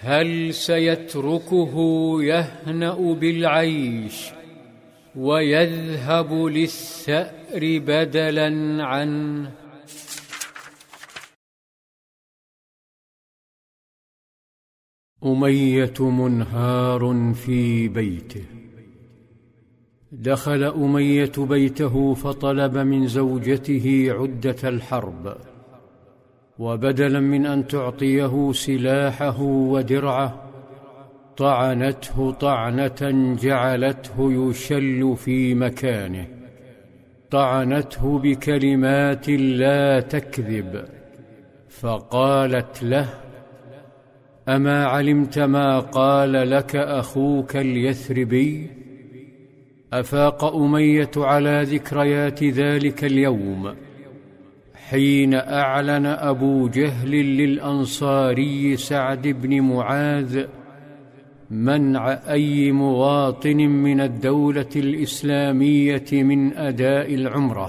هل سيتركه يهنأ بالعيش ويذهب للثأر بدلا عنه؟ أمية منهار في بيته. دخل أمية بيته فطلب من زوجته عدة الحرب، وبدلا من أن تعطيه سلاحه ودرعه طعنته طعنة جعلته يشل في مكانه، طعنته بكلمات لا تكذب، فقالت له: أما علمت ما قال لك أخوك اليثربي؟ أفاق أمية على ذكريات ذلك اليوم حين أعلن أبو جهل للأنصاري سعد بن معاذ منع أي مواطن من الدولة الإسلامية من أداء العمرة،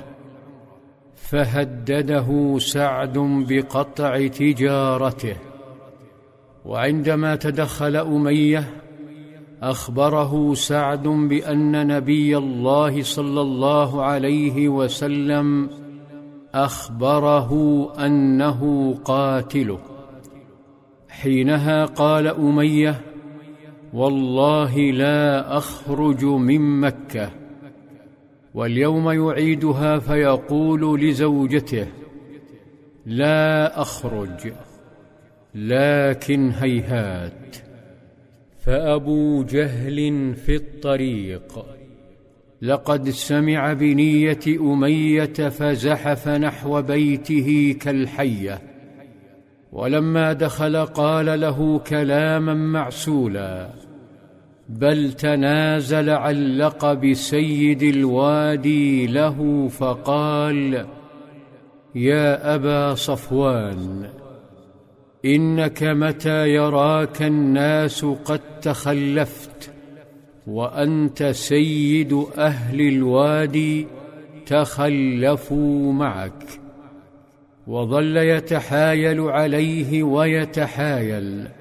فهدده سعد بقطع تجارته. وعندما تدخل أمية أخبره سعد بأن نبي الله صلى الله عليه وسلم أخبره أنه قاتله. حينها قال أمية: والله لا أخرج من مكة. واليوم يعيدها فيقول لزوجته: لا أخرج، لكن هيهات. فأبو جهل في الطريق لقد سمع بنية أمية فزحف نحو بيته كالحية، ولما دخل قال له كلاما معسولا، بل تنازل عن لقب سيد الوادي له فقال: يا أبا صفوان، إنك متى يراك الناس قد تخلفت وأنت سيد أهل الوادي تخلفوا معك. وظل يتحايل عليه ويتحايل